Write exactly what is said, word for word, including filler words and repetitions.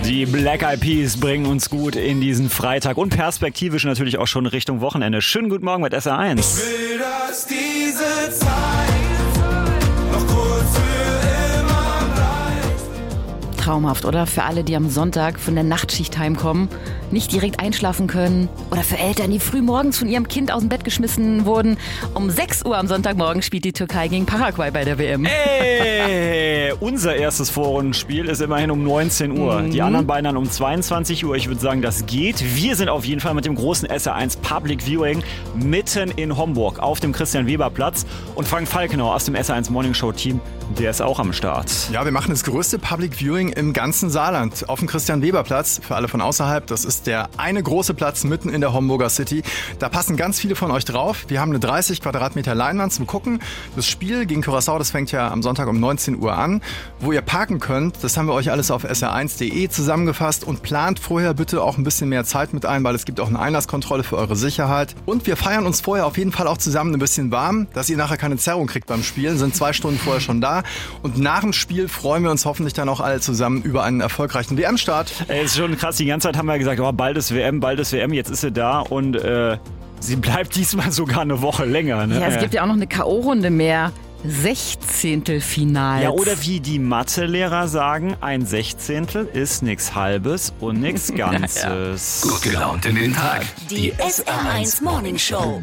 Die Black Eyed Peas bringen uns gut in diesen Freitag und perspektivisch natürlich auch schon Richtung Wochenende. Schönen guten Morgen mit S R eins. Ich will, dass diese Zeit noch kurz für immer bleibt. Traumhaft, oder? Für alle, die am Sonntag von der Nachtschicht heimkommen, nicht direkt einschlafen können. Oder für Eltern, die früh morgens von ihrem Kind aus dem Bett geschmissen wurden. Um sechs Uhr am Sonntagmorgen spielt die Türkei gegen Paraguay bei der W M. Ey, unser erstes Vorrundenspiel ist immerhin um neunzehn Uhr. Mhm. Die anderen beiden dann um zweiundzwanzig Uhr. Ich würde sagen, das geht. Wir sind auf jeden Fall mit dem großen S R eins Public Viewing mitten in Homburg auf dem Christian-Weber-Platz. Und Frank Falkenau aus dem S R eins Morning Show Team, der ist auch am Start. Ja, wir machen das größte Public Viewing im ganzen Saarland auf dem Christian-Weber-Platz. Für alle von außerhalb, das ist der eine große Platz mitten in der Homburger City. Da passen ganz viele von euch drauf. Wir haben eine dreißig Quadratmeter Leinwand zum Gucken. Das Spiel gegen Curaçao, das fängt ja am Sonntag um neunzehn Uhr an. Wo ihr parken könnt, das haben wir euch alles auf S R eins punkt de zusammengefasst. Und plant vorher bitte auch ein bisschen mehr Zeit mit ein, weil es gibt auch eine Einlasskontrolle für eure Sicherheit. Und wir feiern uns vorher auf jeden Fall auch zusammen ein bisschen warm, dass ihr nachher keine Zerrung kriegt beim Spielen. Sind zwei Stunden vorher schon da. Und nach dem Spiel freuen wir uns hoffentlich dann auch alle zusammen über einen erfolgreichen W M-Start. Ey, ist schon krass. Die ganze Zeit haben wir gesagt, oh, bald ist W M, bald ist W M. Jetzt ist sie da und äh, sie bleibt diesmal sogar eine Woche länger. Ne? Ja, es gibt ja auch noch eine K O-Runde mehr. Sechzehntelfinals. Ja, oder wie die Mathelehrer sagen, ein Sechzehntel ist nichts Halbes und nichts Ganzes. Gut gelaunt in den Tag. Die S R eins Morning Show.